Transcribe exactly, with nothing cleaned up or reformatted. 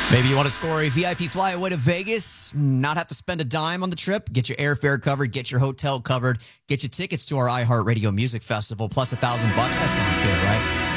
Maybe you want to score a V I P flyaway to Vegas, not have to spend a dime on the trip, get your airfare covered, get your hotel covered, get your tickets to our iHeartRadio Music Festival, plus a thousand bucks. That sounds good, right?